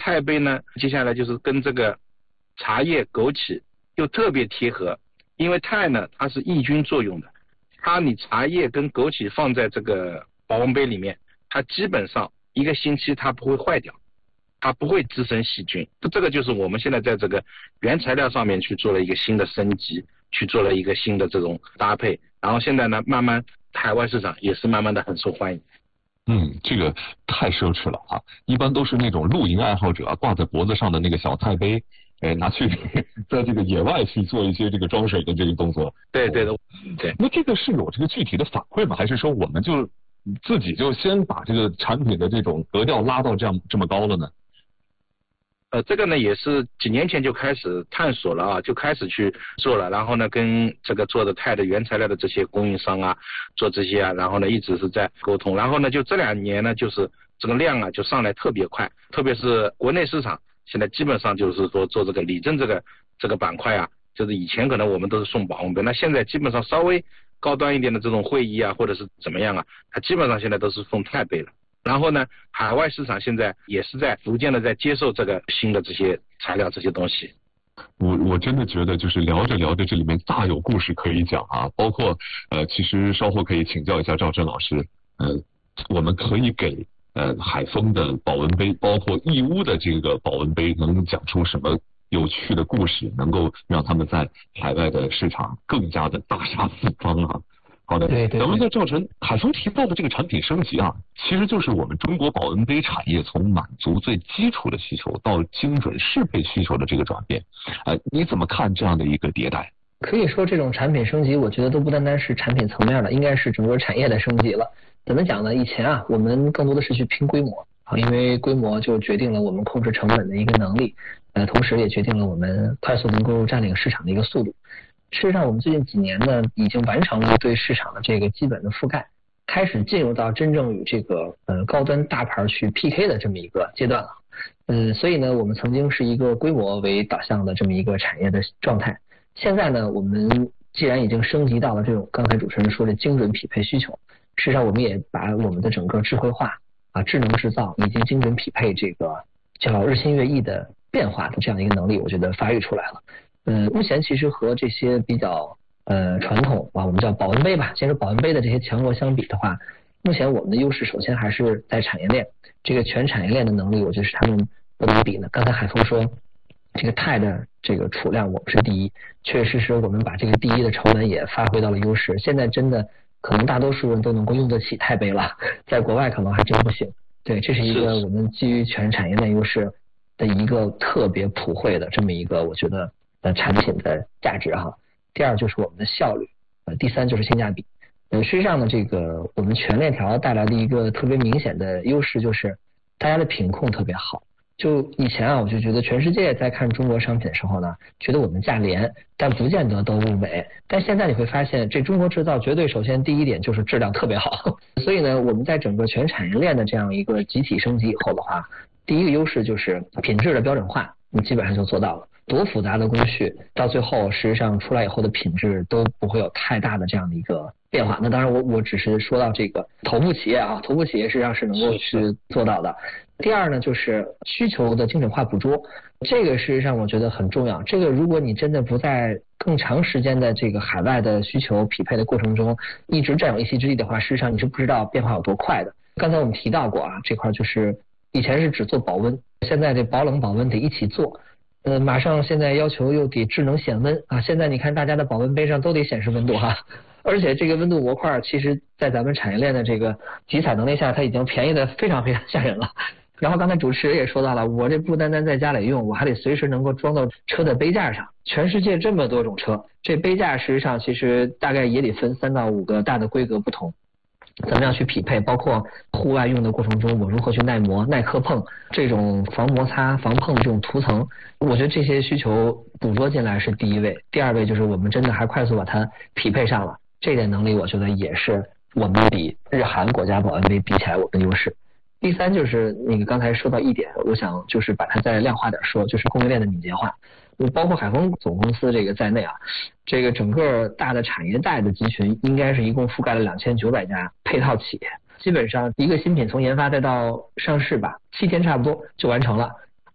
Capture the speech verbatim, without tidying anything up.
钛杯呢，接下来就是跟这个茶叶、枸杞又特别贴合，因为钛呢它是抑菌作用的，它你茶叶跟枸杞放在这个保温杯里面，它基本上一个星期它不会坏掉，它不会滋生细菌。这个就是我们现在在这个原材料上面去做了一个新的升级，去做了一个新的这种搭配，然后现在呢慢慢海外市场也是慢慢的很受欢迎。 嗯，这个太奢侈了啊！一般都是那种露营爱好者、啊、挂在脖子上的那个小钛杯，哎，拿去在这个野外去做一些这个装水的这个动作。 对对的，对。 那这个是有这个具体的反馈吗？还是说我们就自己就先把这个产品的这种格调拉到这样这么高了呢？ 呃，这个呢也是几年前就开始探索了啊，就开始去做了，然后呢跟这个做的钛的原材料的这些供应商啊做这些啊，然后呢一直是在沟通，然后呢就这两年呢就是这个量啊就上来特别快，特别是国内市场现在基本上就是说做这个理政这个这个板块啊，就是以前可能我们都是送保温杯，那现在基本上稍微高端一点的这种会议啊或者是怎么样啊，它基本上现在都是送钛杯了。然后呢，海外市场现在也是在逐渐的在接受这个新的这些材料这些东西。 我我真的觉得就是聊着聊着这里面大有故事可以讲啊，包括呃其实稍后可以请教一下赵真老师，呃我们可以给呃海丰的保温杯，包括义乌的这个保温杯，能讲出什么有趣的故事，能够让他们在海外的市场更加的大杀四方啊。好的， 对对对， 咱们在赵晨海丰提到的这个产品升级啊，其实就是我们中国保温杯产业从满足最基础的需求到精准适配需求的这个转变，呃，你怎么看这样的一个迭代？ 可以说这种产品升级，我觉得都不单单是产品层面的，应该是整个产业的升级了。怎么讲呢？以前啊，我们更多的是去拼规模啊，因为规模就决定了我们控制成本的一个能力，呃，同时也决定了我们快速能够占领市场的一个速度。事实上，我们最近几年呢，已经完成了对市场的这个基本的覆盖，开始进入到真正与这个呃高端大牌去 P K 的这么一个阶段了。嗯，所以呢，我们曾经是一个规模为导向的这么一个产业的状态。现在呢，我们既然已经升级到了这种刚才主持人说的精准匹配需求，事实上我们也把我们的整个智慧化啊、智能制造以及精准匹配这个叫日新月异的变化的这样的一个能力，我觉得发育出来了。呃，目前其实和这些比较呃传统啊，我们叫保温杯吧，先说保温杯的这些强国相比的话，目前我们的优势首先还是在产业链，这个全产业链的能力，我觉得是他们不能比的。刚才海峰说，这个钛的这个储量我们是第一，确实是我们把这个第一的成本也发挥到了优势。现在真的可能大多数人都能够用得起钛杯了，在国外可能还真不行。对，这是一个我们基于全产业链优势的一个特别普惠的这么一个，我觉得呃产品的价值哈。第二就是我们的效率，呃，第三就是性价比。呃，实际上呢，这个我们全链条带来的一个特别明显的优势就是大家的品控特别好。就以前啊，我就觉得全世界在看中国商品的时候呢，觉得我们价廉，但不见得都物美。但现在你会发现，这中国制造绝对首先第一点就是质量特别好。所以呢，我们在整个全产业链的这样一个集体升级以后的话，第一个优势就是品质的标准化，你基本上就做到了。多复杂的工序，到最后实际上出来以后的品质都不会有太大的这样的一个变化。那当然我我只是说到这个头部企业啊，头部企业实际上是能够去做到的。第二呢，就是需求的精准化捕捉，这个实际上我觉得很重要。这个如果你真的不在更长时间的这个海外的需求匹配的过程中一直占有一席之地的话，事实上你是不知道变化有多快的。刚才我们提到过啊，这块就是以前是只做保温，现在这保冷保温得一起做。呃，马上现在要求又得智能显温啊！现在你看大家的保温杯上都得显示温度哈，而且这个温度模块其实在咱们产业链的这个集采能力下，它已经便宜的非常非常吓人了。然后刚才主持人也说到了，我这不单单在家里用，我还得随时能够装到车的杯架上。全世界这么多种车，这杯架实际上其实大概也得分三到五个大的规格不同。怎么样去匹配，包括户外用的过程中我如何去耐磨耐磕碰，这种防摩擦防碰的这种涂层，我觉得这些需求捕捉进来是第一位。第二位就是我们真的还快速把它匹配上了，这点能力我觉得也是我们比日韩国家保温杯比起来我们的优势。第三就是那个刚才说到一点，我想就是把它再量化点说，就是供应链的敏捷化。包括海丰总公司这个在内啊，这个整个大的产业带的集群应该是一共覆盖了两千九百家配套企业，基本上一个新品从研发再到上市吧，七天差不多就完成了。